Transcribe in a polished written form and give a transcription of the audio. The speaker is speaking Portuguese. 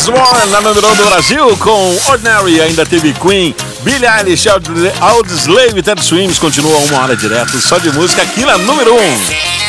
Osbourne na número 1 do Brasil com Ordinary. Ainda teve Queen, Billie Eilish, Audioslave e Ted Swims. Continua 1 hora direto só de música aqui na número 1.